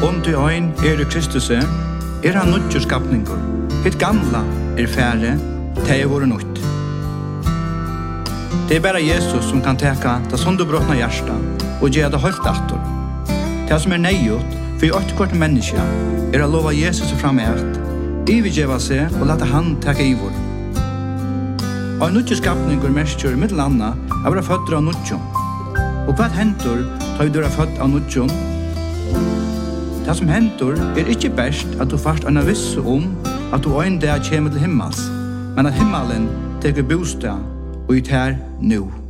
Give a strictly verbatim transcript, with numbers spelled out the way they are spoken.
Om du ein er i Kristus, er han nødgjør skapninger. Hitt gamla er færre, det er våre nødt. Det er bare Jesus som kan teka det sunderbrotna hjärsta og gjøre det helt atter. Det som er nøyot for i åttekort menneske er å lova Jesus fram i ert, ivigjeva seg og lata han teka ivor. Og en nødgjør skapninger merskjør i middelandet er å være født av nødgjør. Og hva hentur tar vi du er født av nødgjør? Det som hentur er ikke best at du først er visse om at du en dag kommer til himmels, men at himmelen teker bostad og i tær nu.